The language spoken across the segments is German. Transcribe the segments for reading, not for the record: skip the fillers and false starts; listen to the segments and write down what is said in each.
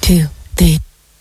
2, 3.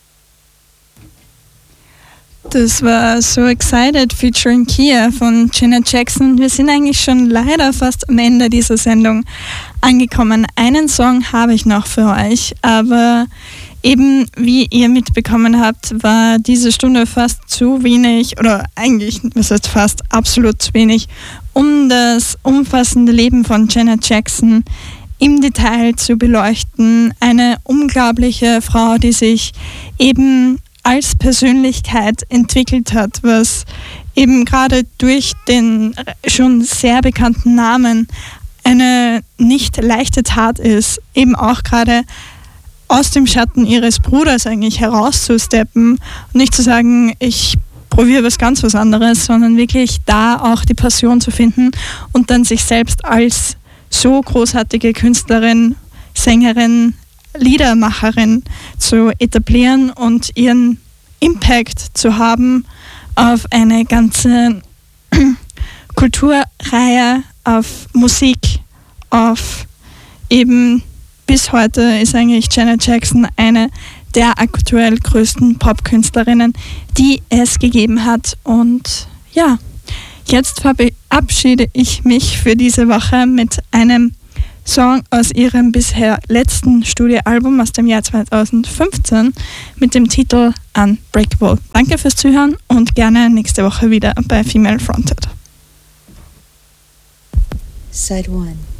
Das war So Excited featuring Kia von Janet Jackson. Wir sind eigentlich schon leider fast am Ende dieser Sendung angekommen. Einen Song habe ich noch für euch, aber eben wie ihr mitbekommen habt, war diese Stunde fast zu wenig, oder eigentlich, was heißt fast, absolut zu wenig, um das umfassende Leben von Janet Jackson im Detail zu beleuchten. Eine unglaubliche Frau, die sich eben als Persönlichkeit entwickelt hat, was eben gerade durch den schon sehr bekannten Namen eine nicht leichte Tat ist, eben auch gerade aus dem Schatten ihres Bruders eigentlich herauszusteppen und nicht zu sagen, ich probiere was anderes, sondern wirklich da auch die Passion zu finden und dann sich selbst als so großartige Künstlerin, Sängerin, Liedermacherin zu etablieren und ihren Impact zu haben auf eine ganze Kulturreihe, auf Musik, auf eben bis heute ist eigentlich Janet Jackson eine der aktuell größten Popkünstlerinnen, die es gegeben hat. Und ja, jetzt verabschiede ich mich für diese Woche mit einem Song aus ihrem bisher letzten Studioalbum aus dem Jahr 2015 mit dem Titel Unbreakable. Danke fürs Zuhören und gerne nächste Woche wieder bei Female Fronted. Side 1.